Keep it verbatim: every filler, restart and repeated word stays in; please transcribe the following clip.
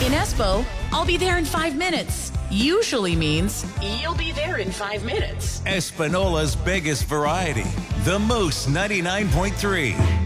In Espo, I'll be there in five minutes. Usually means you'll be there in five minutes. Espanola's biggest variety. The Moose ninety-nine point three.